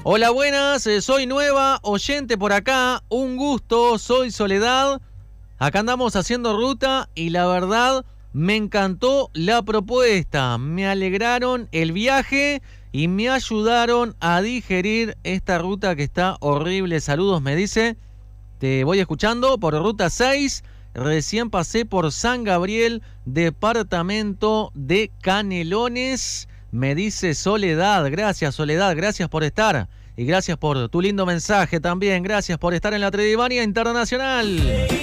Hola, buenas, soy nueva, oyente por acá, un gusto, soy Soledad. Acá andamos haciendo ruta y la verdad me encantó la propuesta. Me alegraron el viaje y me ayudaron a digerir esta ruta que está horrible. Saludos, me dice. Te voy escuchando por Ruta 6. Recién pasé por San Gabriel, departamento de Canelones. Me dice Soledad. Gracias, Soledad. Gracias por estar. Y gracias por tu lindo mensaje también. Gracias por estar en la Tredivania Internacional.